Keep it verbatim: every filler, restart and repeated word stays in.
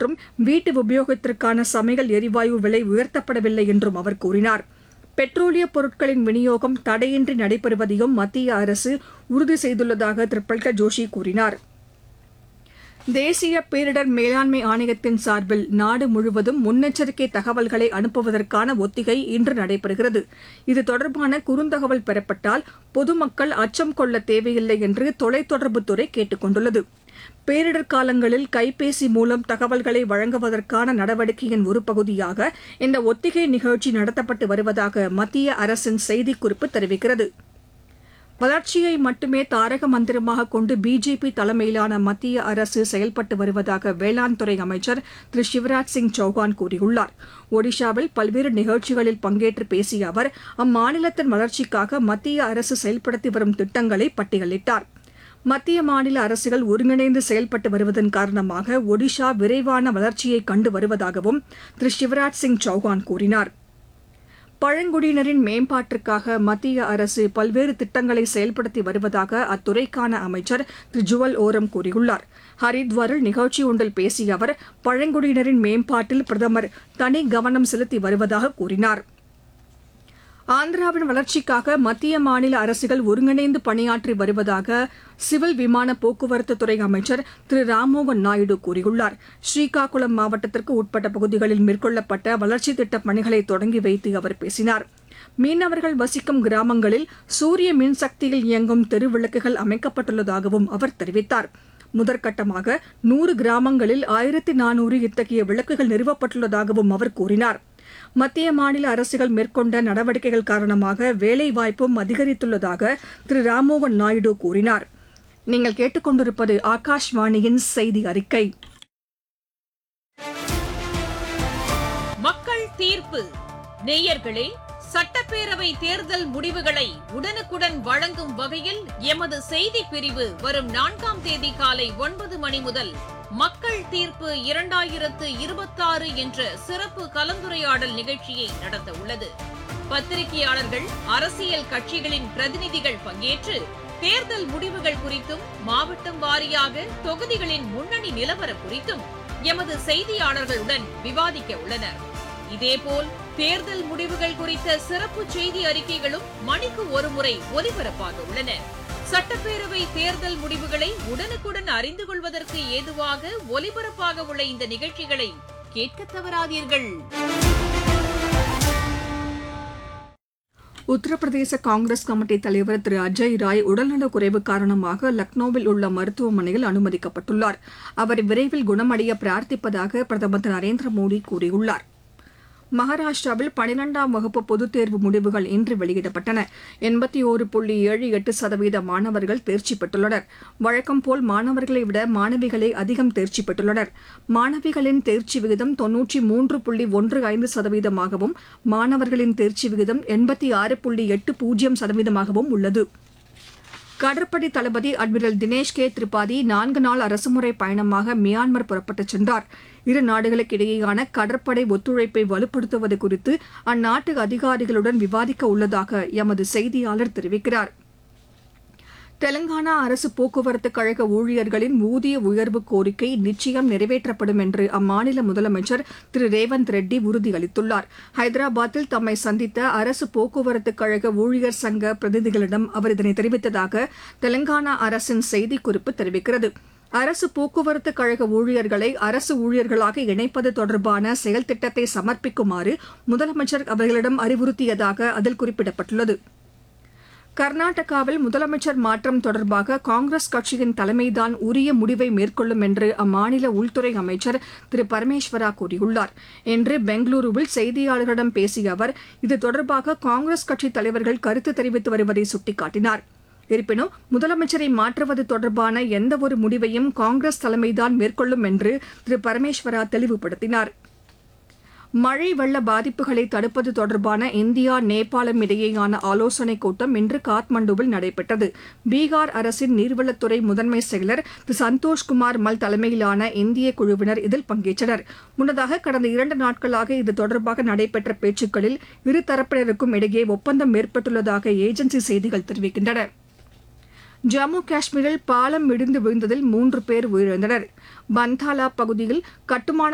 மற்றும் வீட்டு உபயோகத்திற்கான சமையல் எரிவாயு விலை உயர்த்தப்படவில்லை என்றும் அவர் கூறினார். பெட்ரோலிய பொருட்களின் விநியோகம் தடையின்றி நடைபெறுவதையும் மத்திய அரசு உறுதி செய்துள்ளதாக திரு பிரல்ஹாத் ஜோஷி கூறினார். தேசிய பேரிடர் மேலாண்மை ஆணையத்தின் சார்பில் நாடு முழுவதும் முன்னெச்சரிக்கை தகவல்களை அனுப்புவதற்கான ஒத்திகை இன்று நடைபெறுகிறது. இது தொடர்பான குறுந்தகவல் பெறப்பட்டால் பொதுமக்கள் அச்சம் கொள்ள தேவையில்லை என்று தொலைத்தொடர்புத்துறை கேட்டுக் கொண்டுள்ளது. பேரிடர் காலங்களில் கைபேசி மூலம் தகவல்களை வழங்குவதற்கான நடவடிக்கையின் ஒரு பகுதியாக இந்த ஒத்திகை நிகழ்ச்சி நடத்தப்பட்டு வருவதாக மத்திய அரசின் செய்திக்குறிப்பு தெரிவிக்கிறது. வளர்ச்சியை மட்டுமே தாரக மந்திரமாக கொண்டு பிஜேபி தலைமையிலான மத்திய அரசு செயல்பட்டு வருவதாக வேளாண் துறை அமைச்சர் திரு சிவராஜ் சிங் சௌஹான் கூறியுள்ளார். ஒடிஷாவில் பல்வேறு நிகழ்ச்சிகளில் பங்கேற்று பேசிய அவர் அம்மாநிலத்தின் வளர்ச்சிக்காக மத்திய அரசு செயல்படுத்தி வரும் திட்டங்களை பட்டியலிட்டார். மத்திய மாநில அரசுகள் ஒருங்கிணைந்து செயல்பட்டு வருவதன் காரணமாக ஒடிஷா விரைவான வளர்ச்சியை கண்டு வருவதாகவும் திரு சிவராஜ் சிங் சௌஹான் கூறினார். பழங்குடியினரின் மேம்பாட்டிற்காக மத்திய அரசு பல்வேறு திட்டங்களை செயல்படுத்தி வருவதாக அத்துறைக்கான அமைச்சர் திரு ஜுவல் ஓரம் கூறியுள்ளார். ஹரித்வாரில் நிகழ்ச்சி ஒன்றில் பேசிய அவர் பழங்குடியினரின் மேம்பாட்டில் பிரதமர் தனி கவனம் செலுத்தி வருவதாக கூறினார். ஆந்திராவின் வளர்ச்சிக்காக மத்திய மாநில அரசுகள் ஒருங்கிணைந்து பணியாற்றி வருவதாக சிவில் விமான போக்குவரத்து துறை அமைச்சர் திரு ராம்மோகன் நாயுடு கூறியுள்ளார். ஸ்ரீகாகுளம் மாவட்டத்திற்கு உட்பட்ட பகுதிகளில் மேற்கொள்ளப்பட்ட வளர்ச்சித் திட்டப் பணிகளை தொடங்கி வைத்து அவர் பேசினார். மீனவர்கள் வசிக்கும் கிராமங்களில் சூரிய மின்சக்தியில் இயங்கும் தெருவிளக்குகள் அமைக்கப்பட்டுள்ளதாகவும் அவர் தெரிவித்தார். முதற்கட்டமாக நூறு கிராமங்களில் ஆயிரத்தி நானூறு இத்தகைய விளக்குகள் நிறுவப்பட்டுள்ளதாகவும் அவர் கூறினார். மத்திய மாநில அரசுகள் மேற்கொண்ட நடவடிக்கைகள் காரணமாக வேலைவாய்ப்பும் அதிகரித்துள்ளதாக திரு ராம்மோகன் நாயுடு கூறினார். நீங்கள் கேட்டுக்கொண்டிருப்பது ஆகாஷ்வாணியின் செய்தி அறிக்கை. மக்கள் தீர்ப்பு. நேயர்களே, சட்டப்பேரவை தேர்தல் முடிவுகளை உடனுக்குடன் வழங்கும் வகையில் எமது செய்தி பிரிவு வரும் நான்காம் தேதி காலை ஒன்பது மணி முதல் மக்கள் தீர்ப்பு இரண்டாயிரத்து இருபத்தாறு என்ற சிறப்பு கலந்துரையாடல் நிகழ்ச்சியை நடத்த உள்ளது. பத்திரிகையாளர்கள், அரசியல் கட்சிகளின் பிரதிநிதிகள் பங்கேற்று தேர்தல் முடிவுகள் குறித்தும் மாவட்டம் வாரியாக தொகுதிகளின் முன்னணி நிலவரம் குறித்தும் எமது செய்தியாளர்களுடன் விவாதிக்க உள்ளனர். இதேபோல் தேர்தல் முடிவுகள் குறித்த சிறப்பு செய்தி அறிக்கைகளும் மணிக்கு ஒருமுறை ஒலிபரப்பாக உள்ளன. சட்டப்பேரவை தேர்தல் முடிவுகளை உடனுக்குடன் அறிந்து கொள்வதற்கு ஏதுவாக ஒலிபரப்பாக உள்ள இந்த நிகழ்ச்சிகளை கேட்க தவறாதீர்கள். உத்தரப்பிரதேச காங்கிரஸ் கமிட்டி தலைவர் திரு அஜய் ராய் உடல்நலக் குறைவு காரணமாக லக்னோவில் உள்ள மருத்துவமனையில் அனுமதிக்கப்பட்டுள்ளார். அவர் விரைவில் குணமடைய பிரார்த்திப்பதாக பிரதமர் திரு நரேந்திர மோடி கூறியுள்ளார். மகாராஷ்டிராவில் பனிரெண்டாம் வகுப்பு பொதுத் தேர்வு முடிவுகள் இன்று வெளியிடப்பட்டன. எண்பத்தி ஒரு புள்ளி ஏழு எட்டு சதவீத மாணவர்கள் தேர்ச்சி பெற்றுள்ளனர். வழக்கம்போல் மாணவர்களை விட மாணவிகளே அதிகம் தேர்ச்சி பெற்றுள்ளனர். மாணவிகளின் தேர்ச்சி விகிதம் தொன்னூற்றி மூன்று புள்ளி ஒன்று ஐந்து சதவீதமாகவும் மாணவர்களின் தேர்ச்சி விகிதம் எண்பத்தி ஆறு புள்ளி எட்டு பூஜ்ஜியம் சதவீதமாகவும் உள்ளது. கடற்படை தளபதி அட்மிரல் தினேஷ் கே திரிபாதி நான்கு நாள் அரசுமுறை பயணமாக மியான்மர் புறப்பட்டுச் சென்றார். இரு நாடுகளுக்கு இடையேயான கடற்படை ஒத்துழைப்பை வலுப்படுத்துவது குறித்து அந்நாட்டு அதிகாரிகளுடன் விவாதிக்க உள்ளதாக எமது செய்தியாளர் தெரிவிக்கிறார். தெலங்கானா அரசு போக்குவரத்து கழக ஊழியர்களின் ஊதிய உயர்வு கோரிக்கை நிச்சயம் நிறைவேற்றப்படும் என்று அம்மாநில முதலமைச்சர் திரு ரேவந்த் ரெட்டி உறுதியளித்துள்ளார். ஹைதராபாத்தில் தம்மை சந்தித்த அரசு போக்குவரத்து கழக ஊழியர் சங்க பிரதிநிதிகளிடம் அவர் இதனை தெரிவித்ததாக தெலங்கானா அரசின் செய்திக்குறிப்பு தெரிவிக்கிறது. அரசு போக்குவரத்து கழக ஊழியர்களை அரசு ஊழியர்களாக இணைப்பது தொடர்பான செயல் திட்டத்தை சமர்ப்பிக்குமாறு முதலமைச்சர் அவர்களிடம் அறிவுறுத்தியதாக அதில் குறிப்பிடப்பட்டுள்ளது. கர்நாடகாவில் முதலமைச்சர் மாற்றம் தொடர்பாக காங்கிரஸ் கட்சியின் தலைமைதான் உரிய முடிவை மேற்கொள்ளும் என்று அம்மாநில உள்துறை அமைச்சர் திரு பரமேஸ்வரா கூறியுள்ளார். இன்று பெங்களூருவில் செய்தியாளர்களிடம் பேசிய அவர் இது தொடர்பாக காங்கிரஸ் கட்சித் தலைவர்கள் கருத்து தெரிவித்து வருவதை சுட்டிக்காட்டினார். இருப்பினும் முதலமைச்சரை மாற்றுவது தொடர்பான எந்தவொரு முடிவையும் காங்கிரஸ் தலைமைதான் மேற்கொள்ளும் என்று திரு பரமேஸ்வரா தெளிவுபடுத்தினார். மழை வெள்ள பாதிப்புகளை தடுப்பது தொடர்பான இந்தியா நேபாளம் இடையேயான ஆலோசனைக் கூட்டம் இன்று காத்மண்டுவில் நடைபெற்றது. பீகார் அரசின் நீர்வளத்துறை முதன்மை செயலர் திரு சந்தோஷ்குமார் மல் தலைமையிலான இந்திய குழுவினர் இதில் பங்கேற்றனர். முன்னதாக கடந்த இரண்டு நாட்களாக இது தொடர்பாக நடைபெற்ற பேச்சுக்களில் இருதரப்பினருக்கும் இடையே ஒப்பந்தம் ஏற்பட்டுள்ளதாக ஏஜென்சி செய்திகள் தெரிவிக்கின்றன. ஜம்மு காஷ்மீரில் பாலம் இடிந்து விழுந்ததில் மூன்று பேர் உயிரிழந்தனர். பந்தாலா பகுதியில் கட்டுமான